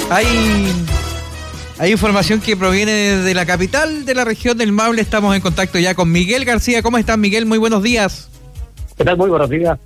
Hay información que proviene de la capital de la región del Maule. Estamos en contacto ya con Miguel García. ¿Cómo estás, Miguel? Muy buenos días. ¿Qué tal? Muy buenos días.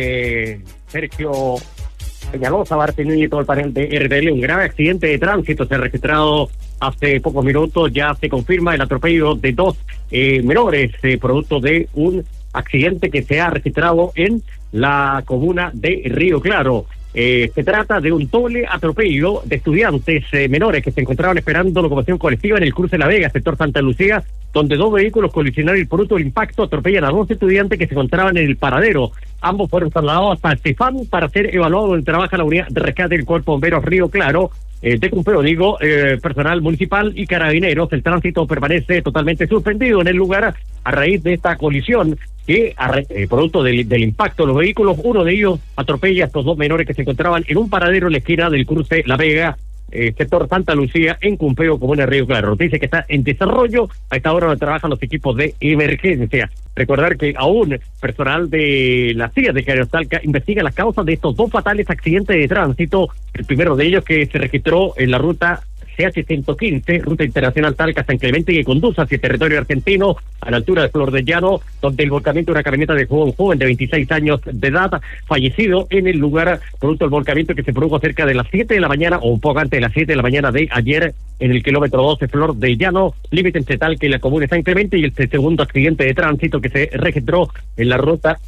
Sergio Peñalosa, Bartolini y todo el panel de RTL. Un grave accidente de tránsito se ha registrado hace pocos minutos. Ya se confirma el atropello de dos menores, producto de un accidente que se ha registrado en la comuna de Río Claro. Se trata de un doble atropello de estudiantes menores que se encontraban esperando locomoción colectiva en el cruce La Vega, sector Santa Lucía, donde dos vehículos colisionaron y por producto del impacto atropellan a dos estudiantes que se encontraban en el paradero. Ambos fueron trasladados hasta Estefan para ser evaluados donde trabaja la unidad de rescate del Cuerpo de Bomberos Río Claro. De Cumpeo, personal municipal y carabineros. El tránsito permanece totalmente suspendido en el lugar a raíz de esta colisión que, producto del impacto de los vehículos, uno de ellos atropella a estos dos menores que se encontraban en un paradero en la esquina del cruce La Vega, sector Santa Lucía, en Cumpeo, comuna de Río Claro. Noticia que está en desarrollo a esta hora donde trabajan los equipos de emergencia. Recordar que aún personal de la CIA de Caribe Talca investiga las causas de estos dos fatales accidentes de tránsito. El primero de ellos que se registró en la ruta CH-115, Ruta Internacional Talca-San Clemente, que conduce hacia el territorio argentino a la altura de Flor de Llano, donde el volcamiento de una camioneta de un joven de 26 años de edad, fallecido en el lugar, producto del volcamiento que se produjo cerca de las 7 de la mañana, o un poco antes de las 7 de la mañana de ayer, en el kilómetro 12 Flor de Llano, límite entre Talca y la comuna de San Clemente, y el segundo accidente de tránsito que se registró en la ruta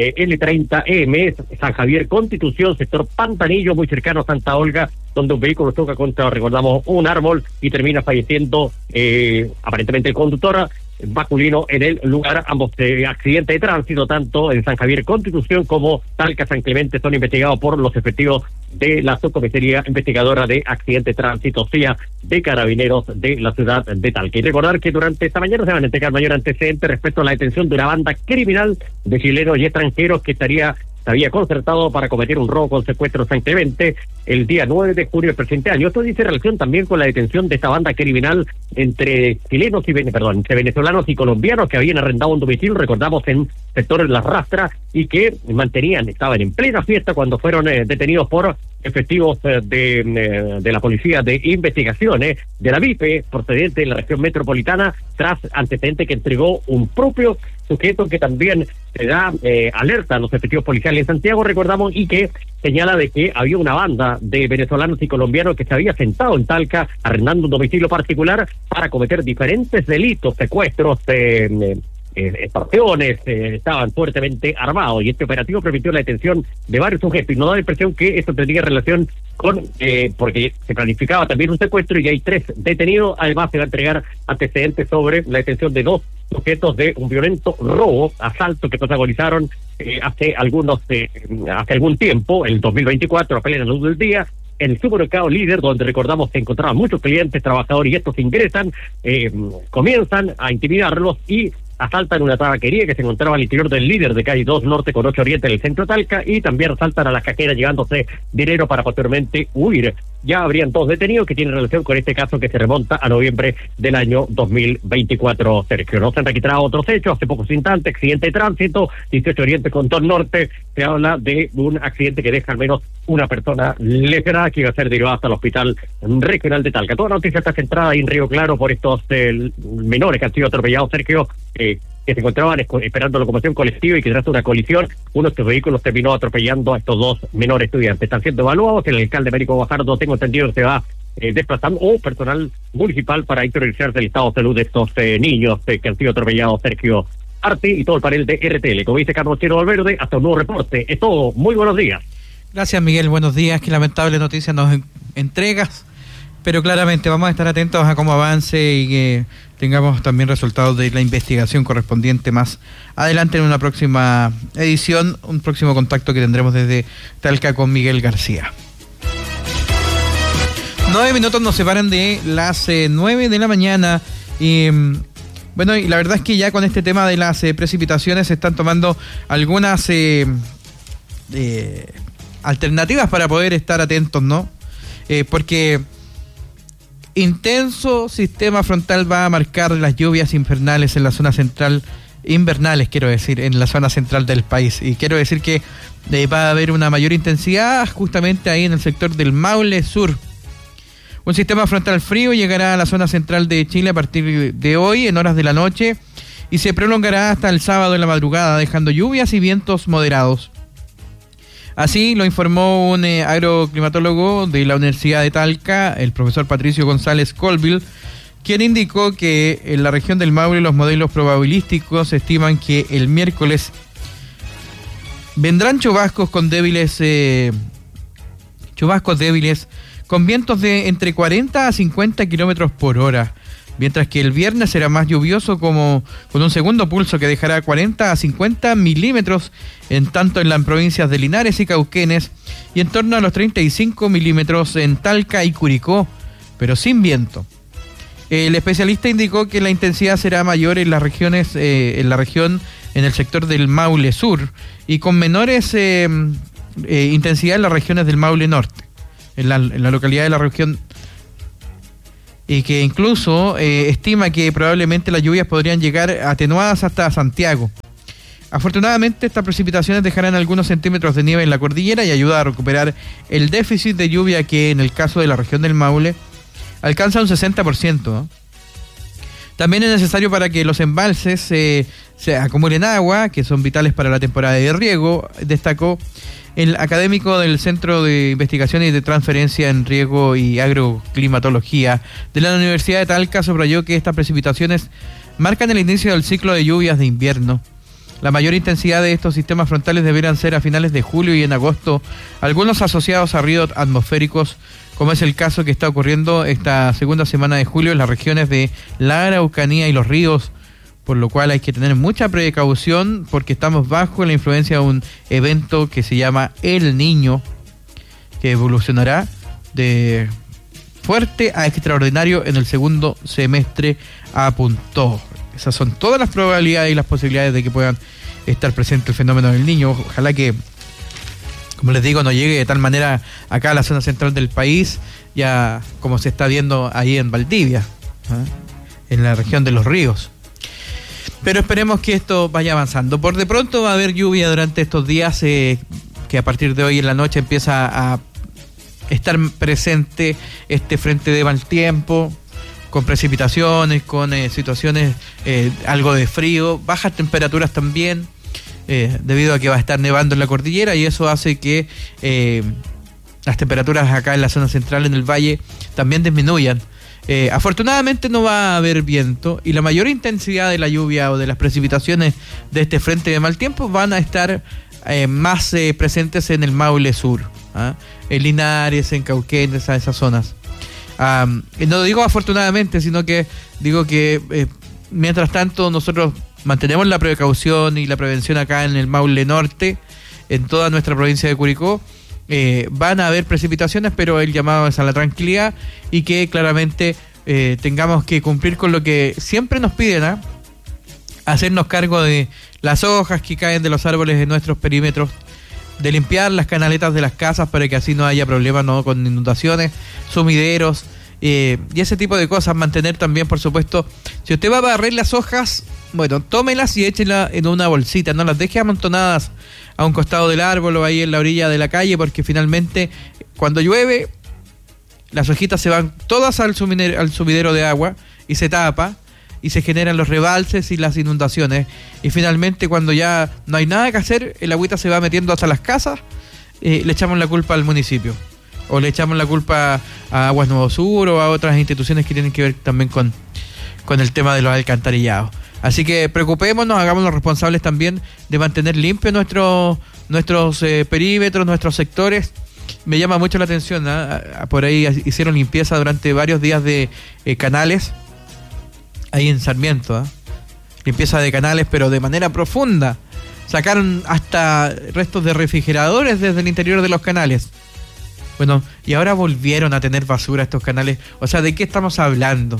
L30M, San Javier Constitución, sector Pantanillo, muy cercano a Santa Olga, donde un vehículo choca contra, recordamos, un árbol y termina falleciendo aparentemente el conductor masculino en el lugar. Ambos accidentes de tránsito, tanto en San Javier Constitución como Talca San Clemente, son investigados por los efectivos de la subcomisaría investigadora de accidentes de tránsito, CIA, de carabineros de la ciudad de Talca. Y recordar que durante esta mañana se van a entregar mayor antecedentes respecto a la detención de una banda criminal de chilenos y extranjeros que se había concertado para cometer un robo con secuestro en San Clemente el día 9 de junio del presente año. Esto dice relación también con la detención de esta banda criminal entre venezolanos y colombianos que habían arrendado un domicilio, recordamos, en sectores Las Rastras, y que estaban en plena fiesta cuando fueron detenidos por efectivos de la Policía de Investigaciones de la VIPE, procedente de la región metropolitana, tras antecedente que entregó un propio sujeto que también se da alerta a los efectivos policiales en Santiago, recordamos, y que señala de que había una banda de venezolanos y colombianos que se había sentado en Talca arrendando un domicilio particular para cometer diferentes delitos, secuestros, extorsiones, estaban fuertemente armados, y este operativo permitió la detención de varios sujetos, y nos da la impresión que esto tenía relación con, porque se planificaba también un secuestro y hay 3 detenidos. Además se va a entregar antecedentes sobre la detención de 2 sujetos de un violento robo, asalto que protagonizaron hace algún tiempo, en 2024, a plena luz del día, en el supermercado Líder, donde recordamos que encontraban muchos clientes, trabajadores, y estos ingresan, comienzan a intimidarlos y asaltan una tabaquería que se encontraba al interior del Líder de calle 2 Norte con 8 Oriente en el centro de Talca, y también asaltan a las cajeras llevándose dinero para posteriormente huir. Ya habrían 2 detenidos que tienen relación con este caso que se remonta a noviembre del año 2024. Sergio, no se han registrado otros hechos. Hace pocos instantes, accidente de tránsito, 18 Oriente con 2 Norte. Se habla de un accidente que deja al menos una persona lesionada que iba a ser derivada hasta el hospital regional de Talca. Toda la noticia está centrada ahí en Río Claro por estos menores que han sido atropellados, Sergio, que se encontraban esperando locomoción colectiva, y que tras una colisión, uno de estos vehículos terminó atropellando a estos 2 menores estudiantes. Están siendo evaluados. El alcalde Américo Guajardo, tengo entendido, que se va desplazando, o personal municipal, para interiorizarse del estado de salud de estos niños que han sido atropellados. Sergio Arte y todo el panel de RTL. Como dice Carlos Chino Valverde, hasta un nuevo reporte. Es todo. Muy buenos días. Gracias, Miguel. Buenos días. Qué lamentable noticia nos entregas, pero claramente vamos a estar atentos a cómo avance y que tengamos también resultados de la investigación correspondiente más adelante en una próxima edición, un próximo contacto que tendremos desde Talca con Miguel García. 9 minutos nos separan de las 9 de la mañana y bueno, y la verdad es que ya con este tema de las precipitaciones se están tomando algunas alternativas para poder estar atentos, ¿no? Porque intenso sistema frontal va a marcar las lluvias invernales en la zona central, en la zona central del país, y quiero decir que va a haber una mayor intensidad justamente ahí en el sector del Maule Sur. Un sistema frontal frío llegará a la zona central de Chile a partir de hoy en horas de la noche y se prolongará hasta el sábado en la madrugada, dejando lluvias y vientos moderados. Así lo informó un agroclimatólogo de la Universidad de Talca, el profesor Patricio González Colville, quien indicó que en la región del Maule los modelos probabilísticos estiman que el miércoles vendrán chubascos débiles con vientos de entre 40 a 50 kilómetros por hora, mientras que el viernes será más lluvioso con un segundo pulso que dejará 40 a 50 milímetros en tanto en las provincias de Linares y Cauquenes y en torno a los 35 milímetros en Talca y Curicó, pero sin viento. El especialista indicó que la intensidad será mayor en la región en el sector del Maule Sur y con menores intensidad en las regiones del Maule Norte, en la localidad de la región, y que incluso estima que probablemente las lluvias podrían llegar atenuadas hasta Santiago. Afortunadamente, estas precipitaciones dejarán algunos centímetros de nieve en la cordillera y ayuda a recuperar el déficit de lluvia que en el caso de la región del Maule alcanza un 60%, ¿no? También es necesario para que los embalses se acumulen agua, que son vitales para la temporada de riego, destacó el académico del Centro de Investigación y de Transferencia en Riego y Agroclimatología de la Universidad de Talca. Subrayó que estas precipitaciones marcan el inicio del ciclo de lluvias de invierno. La mayor intensidad de estos sistemas frontales deberán ser a finales de julio y en agosto, algunos asociados a ríos atmosféricos, como es el caso que está ocurriendo esta segunda semana de julio en las regiones de la Araucanía y los ríos, por lo cual hay que tener mucha precaución porque estamos bajo la influencia de un evento que se llama El Niño, que evolucionará de fuerte a extraordinario en el segundo semestre, apuntó. Esas son todas las probabilidades y las posibilidades de que puedan estar presente el fenómeno del Niño. Ojalá que, como les digo, no llegue de tal manera acá a la zona central del país, ya como se está viendo ahí en Valdivia, en la región de los ríos. Pero esperemos que esto vaya avanzando. Por de pronto va a haber lluvia durante estos días, que a partir de hoy en la noche empieza a estar presente este frente de mal tiempo, con precipitaciones, con situaciones, algo de frío, bajas temperaturas también, debido a que va a estar nevando en la cordillera, y eso hace que las temperaturas acá en la zona central, en el valle, también disminuyan. Afortunadamente no va a haber viento y la mayor intensidad de la lluvia o de las precipitaciones de este frente de mal tiempo van a estar más presentes en el Maule Sur, en Linares, en Cauquenes, a esas zonas. No digo afortunadamente, sino que digo que mientras tanto nosotros mantenemos la precaución y la prevención acá en el Maule Norte, en toda nuestra provincia de Curicó. Van a haber precipitaciones, pero el llamado es a la tranquilidad y que claramente tengamos que cumplir con lo que siempre nos piden, hacernos cargo de las hojas que caen de los árboles en nuestros perímetros, de limpiar las canaletas de las casas para que así no haya problemas, ¿no?, con inundaciones, sumideros y ese tipo de cosas. Mantener también, por supuesto, si usted va a barrer las hojas, bueno, tómelas y échelas en una bolsita, no las deje amontonadas a un costado del árbol o ahí en la orilla de la calle, porque finalmente cuando llueve las hojitas se van todas al sumidero de agua y se tapa y se generan los rebalses y las inundaciones, y finalmente cuando ya no hay nada que hacer, el agüita se va metiendo hasta las casas, le echamos la culpa al municipio o le echamos la culpa a Aguas Nuevo Sur o a otras instituciones que tienen que ver también con el tema de los alcantarillados. Así que preocupémonos, hagámonos responsables también de mantener limpios nuestros perímetros, nuestros sectores. Me llama mucho la atención, por ahí hicieron limpieza durante varios días de canales, ahí en Sarmiento, limpieza de canales, pero de manera profunda. Sacaron hasta restos de refrigeradores desde el interior de los canales. Bueno, y ahora volvieron a tener basura estos canales. O sea, ¿de qué estamos hablando?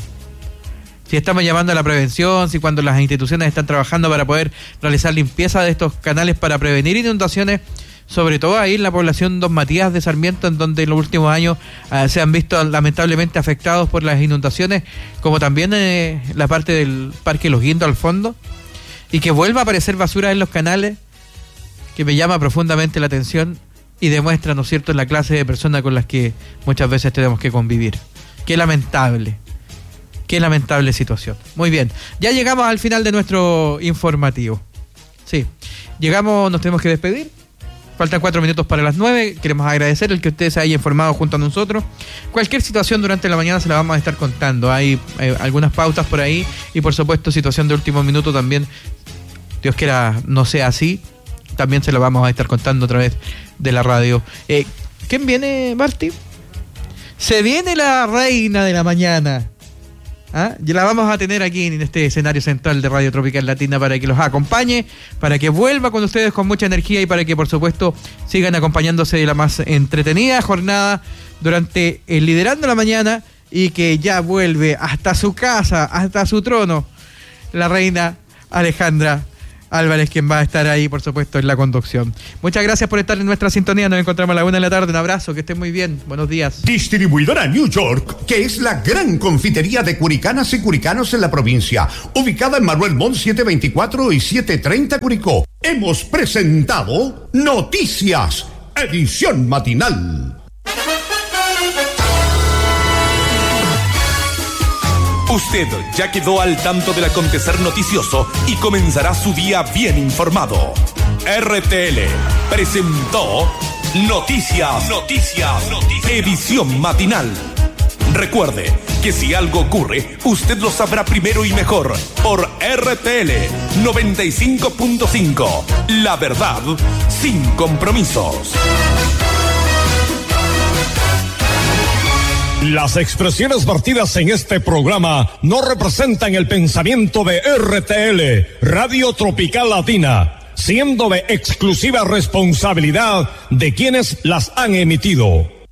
Si estamos llamando a la prevención, si cuando las instituciones están trabajando para poder realizar limpieza de estos canales para prevenir inundaciones, sobre todo ahí en la población Don Matías de Sarmiento, en donde en los últimos años se han visto lamentablemente afectados por las inundaciones, como también la parte del Parque Los Guindos al fondo, y que vuelva a aparecer basura en los canales, que me llama profundamente la atención y demuestra, ¿no es cierto?, la clase de personas con las que muchas veces tenemos que convivir. Qué lamentable situación. Muy bien, ya llegamos al final de nuestro informativo. Sí, llegamos, nos tenemos que despedir. Faltan 4 minutos para las 9. Queremos agradecer el que ustedes se hayan informado junto a nosotros. Cualquier situación durante la mañana se la vamos a estar contando. Hay algunas pautas por ahí y por supuesto situación de último minuto también. Dios quiera no sea así. También se lo vamos a estar contando a través de la radio. ¿Quién viene, Marti? Se viene la reina de la mañana. Y la vamos a tener aquí en este escenario central de Radio Tropical Latina para que los acompañe, para que vuelva con ustedes con mucha energía y para que por supuesto sigan acompañándose de la más entretenida jornada durante el Liderando la Mañana, y que ya vuelve hasta su casa, hasta su trono, la reina Alejandra Álvarez, quien va a estar ahí, por supuesto, en la conducción. Muchas gracias por estar en nuestra sintonía. Nos encontramos a la 1 de la tarde. Un abrazo, que estén muy bien. Buenos días. Distribuidora New York, que es la gran confitería de curicanas y curicanos en la provincia, ubicada en Manuel Montt 724 y 730 Curicó. Hemos presentado Noticias, edición matinal. Usted ya quedó al tanto del acontecer noticioso y comenzará su día bien informado. RTL presentó Noticias, edición matinal. Recuerde que si algo ocurre, usted lo sabrá primero y mejor por RTL 95.5. La verdad sin compromisos. Las expresiones vertidas en este programa no representan el pensamiento de RTL, Radio Tropical Latina, siendo de exclusiva responsabilidad de quienes las han emitido.